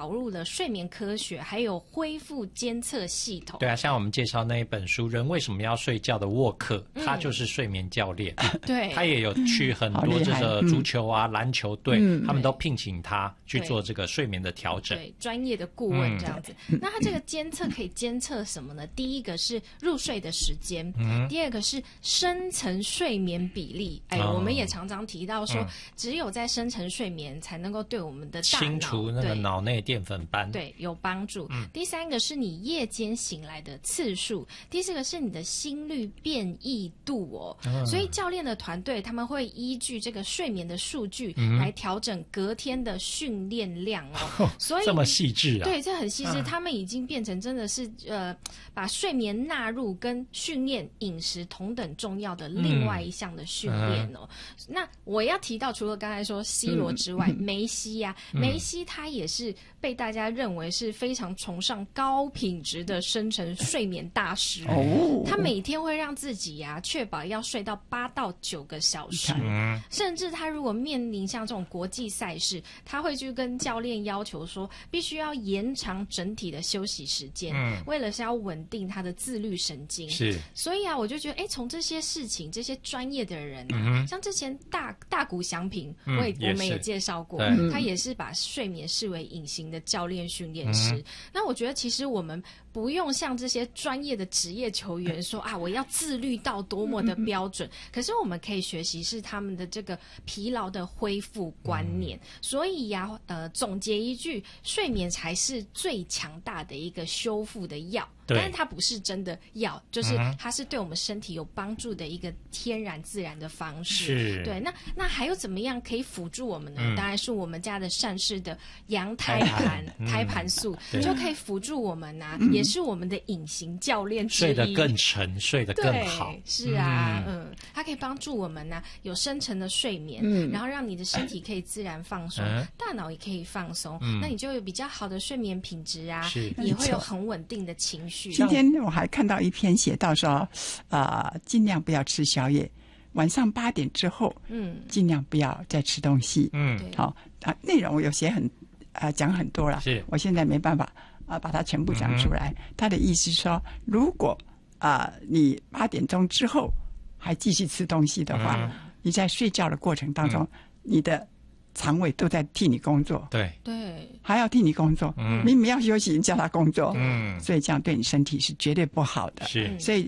导入了睡眠科学，还有恢复监测系统。 对啊，像我们介绍那一本书《人为什么要睡觉》的沃克，他就是睡眠教练。 对， 他也有去很多这个足球啊、篮球队，他们都聘请他去做这个睡眠的调整。 对，专业的顾问这样子。那他这个监测可以监测什么呢？第一个是入睡的时间，第二个是深层睡眠比例。我们也常常提到说，只有在深层睡眠才能够对我们的大脑清除那个脑内淀粉斑， 对，有帮助。第三个是你夜间醒来的次数，第四个是你的心率变异度哦。所以教练的团队他们会依据这个睡眠的数据来调整隔天的训练量哦。所以这么细致啊？ 对，这很细致。他们已经变成真的是把睡眠纳入跟训练饮食同等重要的另外一项的训练哦。那我要提到，除了刚才说 C 罗之外，梅西啊，梅西他也是被大家认为是非常崇尚高品质的深层睡眠大师。他每天会让自己确保要睡到8到9个小时，甚至他如果面临像这种国际赛事，他会去跟教练要求说，必须要延长整体的休息时间，为了是要稳定他的自律神经。 是， 所以我就觉得，从这些事情，这些专业的人像之前大谷翔平，我们也介绍过，他也是把睡眠视为隐形的教练训练师。那我觉得其实我们不用像这些专业的职业球员说我要自律到多么的标准，可是我们可以学习是他们的这个疲劳的恢复观念。所以总结一句，睡眠才是最强大的一个修复的药。但是它不是真的药，就是它是对我们身体有帮助的一个天然自然的方式。对，那还有怎么样可以辅助我们呢？当然是我们家的善事的羊胎盘、胎盘素就可以辅助我们也是我们的隐形教练之一， 睡得更沉，睡得更好。 是它可以帮助我们有深层的睡眠，然后让你的身体可以自然放松，大脑也可以放松，那你就有比较好的睡眠品质也会有很稳定的情绪。 今天我还看到一篇写到说，尽量不要吃宵夜，晚上8点之后，尽量不要再吃东西。好内容我有写讲很多了，我现在没办法把它全部讲出来。他的意思是说，如果你8点钟之后还继续吃东西的话，你在睡觉的过程当中，你的肠胃都在替你工作， 对， 还要替你工作。明明要休息，你叫他工作，所以这样对你身体是绝对不好的。所以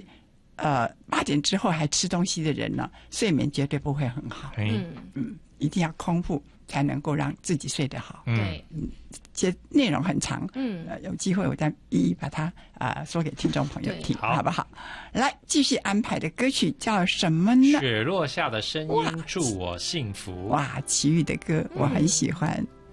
8点之后还吃东西的人呢，睡眠绝对不会很好。一定要空腹才能够让自己睡得好。这内容很长，有机会我再一一把它说给听众朋友听，好不好？来，继续安排的歌曲叫什么呢？ 雪落下的声音，祝我幸福。 哇，齐豫的歌我很喜欢。